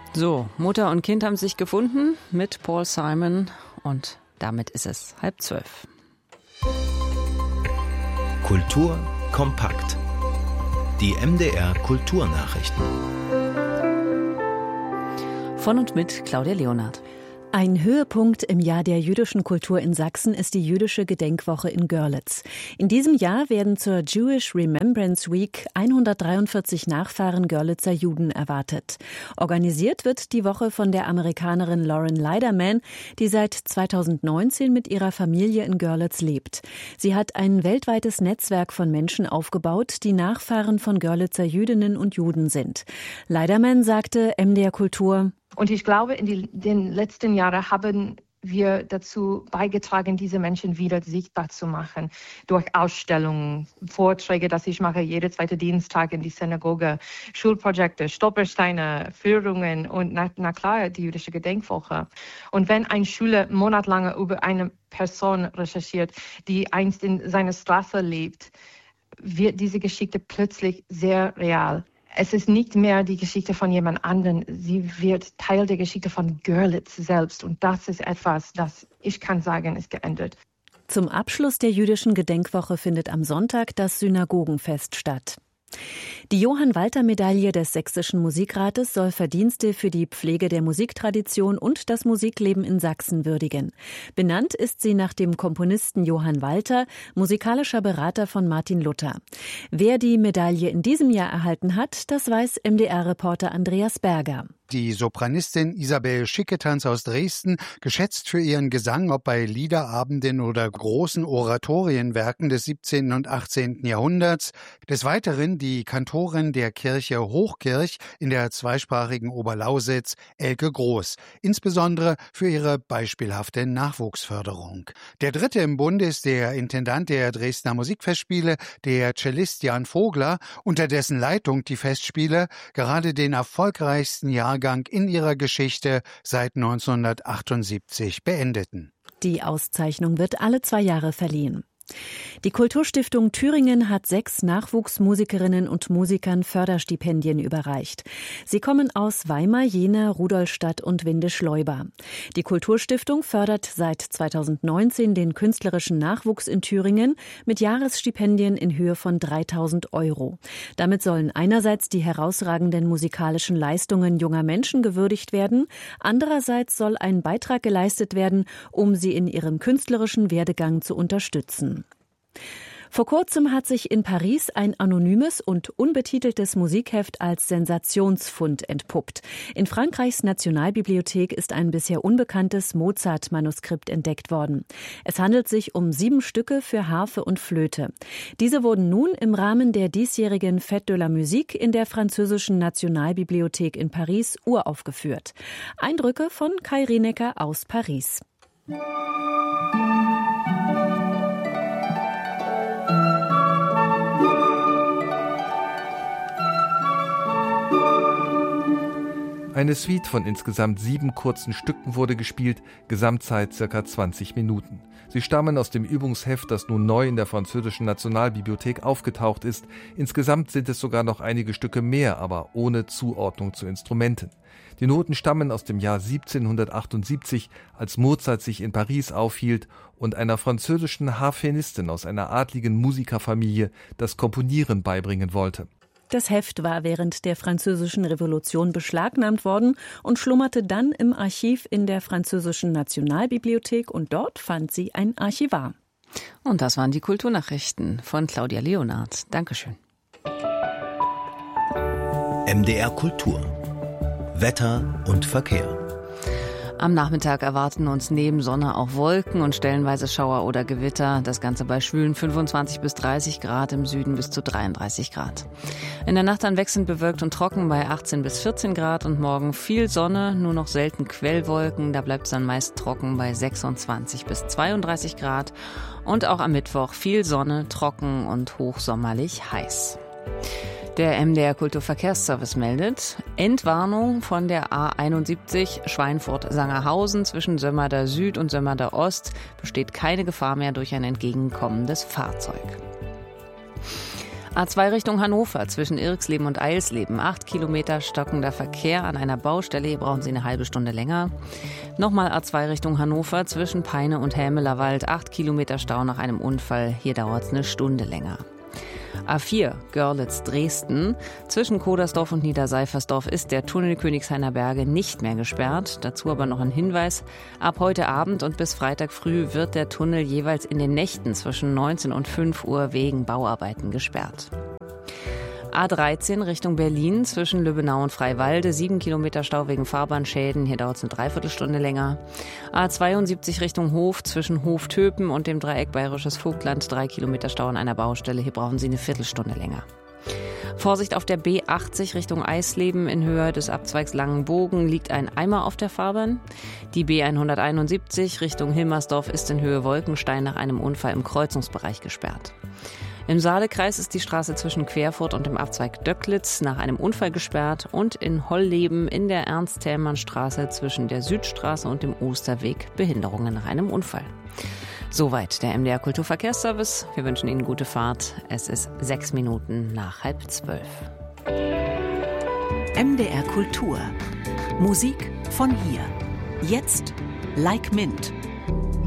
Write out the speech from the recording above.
So, Mutter und Kind haben sich gefunden mit Paul Simon und damit ist es 11:30. Kultur kompakt. Die MDR Kulturnachrichten. Von und mit Claudia Leonhardt. Ein Höhepunkt im Jahr der jüdischen Kultur in Sachsen ist die jüdische Gedenkwoche in Görlitz. In diesem Jahr werden zur Jewish Remembrance Week 143 Nachfahren Görlitzer Juden erwartet. Organisiert wird die Woche von der Amerikanerin Lauren Leiderman, die seit 2019 mit ihrer Familie in Görlitz lebt. Sie hat ein weltweites Netzwerk von Menschen aufgebaut, die Nachfahren von Görlitzer Jüdinnen und Juden sind. Leiderman sagte MDR Kultur: Und ich glaube, in den letzten Jahren haben wir dazu beigetragen, diese Menschen wieder sichtbar zu machen. Durch Ausstellungen, Vorträge, das ich mache jeden zweiten Dienstag in die Synagoge, Schulprojekte, Stolpersteine, Führungen und na klar, die jüdische Gedenkwoche. Und wenn ein Schüler monatelang über eine Person recherchiert, die einst in seiner Straße lebt, wird diese Geschichte plötzlich sehr real. Es ist nicht mehr die Geschichte von jemand anderem, sie wird Teil der Geschichte von Görlitz selbst. Und das ist etwas, das ich kann sagen, ist geändert. Zum Abschluss der jüdischen Gedenkwoche findet am Sonntag das Synagogenfest statt. Die Johann-Walter-Medaille des Sächsischen Musikrates soll Verdienste für die Pflege der Musiktradition und das Musikleben in Sachsen würdigen. Benannt ist sie nach dem Komponisten Johann Walter, musikalischer Berater von Martin Luther. Wer die Medaille in diesem Jahr erhalten hat, das weiß MDR-Reporter Andreas Berger. Die Sopranistin Isabel Schicketanz aus Dresden, geschätzt für ihren Gesang, ob bei Liederabenden oder großen Oratorienwerken des 17. und 18. Jahrhunderts. Des Weiteren die Kantorin der Kirche Hochkirch in der zweisprachigen Oberlausitz, Elke Groß, insbesondere für ihre beispielhafte Nachwuchsförderung. Der dritte im Bunde ist der Intendant der Dresdner Musikfestspiele, der Cellist Jan Vogler, unter dessen Leitung die Festspiele gerade den erfolgreichsten Jahrgang in ihrer Geschichte seit 1978 beendeten. Die Auszeichnung wird alle 2 Jahre verliehen. Die Kulturstiftung Thüringen hat 6 Nachwuchsmusikerinnen und Musikern Förderstipendien überreicht. Sie kommen aus Weimar, Jena, Rudolstadt und Windischleuba. Die Kulturstiftung fördert seit 2019 den künstlerischen Nachwuchs in Thüringen mit Jahresstipendien in Höhe von 3.000 €. Damit sollen einerseits die herausragenden musikalischen Leistungen junger Menschen gewürdigt werden, andererseits soll ein Beitrag geleistet werden, um sie in ihrem künstlerischen Werdegang zu unterstützen. Vor kurzem hat sich in Paris ein anonymes und unbetiteltes Musikheft als Sensationsfund entpuppt. In Frankreichs Nationalbibliothek ist ein bisher unbekanntes Mozart-Manuskript entdeckt worden. Es handelt sich um 7 Stücke für Harfe und Flöte. Diese wurden nun im Rahmen der diesjährigen Fête de la Musique in der französischen Nationalbibliothek in Paris uraufgeführt. Eindrücke von Kai Rienecker aus Paris. Eine Suite von insgesamt 7 kurzen Stücken wurde gespielt, Gesamtzeit ca. 20 Minuten. Sie stammen aus dem Übungsheft, das nun neu in der französischen Nationalbibliothek aufgetaucht ist. Insgesamt sind es sogar noch einige Stücke mehr, aber ohne Zuordnung zu Instrumenten. Die Noten stammen aus dem Jahr 1778, als Mozart sich in Paris aufhielt und einer französischen Harfenistin aus einer adligen Musikerfamilie das Komponieren beibringen wollte. Das Heft war während der Französischen Revolution beschlagnahmt worden und schlummerte dann im Archiv in der französischen Nationalbibliothek und dort fand sie ein Archivar. Und das waren die Kulturnachrichten von Claudia Leonhardt. Dankeschön. MDR Kultur. Wetter und Verkehr. Am Nachmittag erwarten uns neben Sonne auch Wolken und stellenweise Schauer oder Gewitter. Das Ganze bei schwülen 25 bis 30 Grad, im Süden bis zu 33 Grad. In der Nacht dann wechselnd bewölkt und trocken bei 18 bis 14 Grad und morgen viel Sonne, nur noch selten Quellwolken. Da bleibt es dann meist trocken bei 26 bis 32 Grad. Und auch am Mittwoch viel Sonne, trocken und hochsommerlich heiß. Der MDR Kulturverkehrsservice meldet Entwarnung von der A71 Schweinfurt-Sangerhausen zwischen Sömmerda Süd und Sömmerda Ost. Besteht keine Gefahr mehr durch ein entgegenkommendes Fahrzeug. A2 Richtung Hannover zwischen Irxleben und Eilsleben. 8 Kilometer stockender Verkehr an einer Baustelle. Hier brauchen Sie eine halbe Stunde länger. Nochmal A2 Richtung Hannover zwischen Peine und Hämelerwald. 8 Kilometer Stau nach einem Unfall. Hier dauert es eine Stunde länger. A4 Görlitz-Dresden. Zwischen Kodersdorf und Niederseifersdorf ist der Tunnel Königshainer Berge nicht mehr gesperrt. Dazu aber noch ein Hinweis. Ab heute Abend und bis Freitag früh wird der Tunnel jeweils in den Nächten zwischen 19 und 5 Uhr wegen Bauarbeiten gesperrt. A13 Richtung Berlin zwischen Lübbenau und Freiwalde. 7 Kilometer Stau wegen Fahrbahnschäden. Hier dauert es eine Dreiviertelstunde länger. A72 Richtung Hof zwischen Hof-Töpen und dem Dreieck Bayerisches Vogtland. 3 Kilometer Stau an einer Baustelle. Hier brauchen Sie eine Viertelstunde länger. Vorsicht auf der B80 Richtung Eisleben. In Höhe des Abzweigs Langenbogen liegt ein Eimer auf der Fahrbahn. Die B171 Richtung Hilmersdorf ist in Höhe Wolkenstein nach einem Unfall im Kreuzungsbereich gesperrt. Im Saalekreis ist die Straße zwischen Querfurt und dem Abzweig Döcklitz nach einem Unfall gesperrt und in Holleben in der Ernst-Thälmann-Straße zwischen der Südstraße und dem Osterweg Behinderungen nach einem Unfall. Soweit der MDR Kulturverkehrsservice. Wir wünschen Ihnen gute Fahrt. Es ist 6 Minuten nach 11:30. MDR Kultur. Musik von hier. Jetzt Like Mint.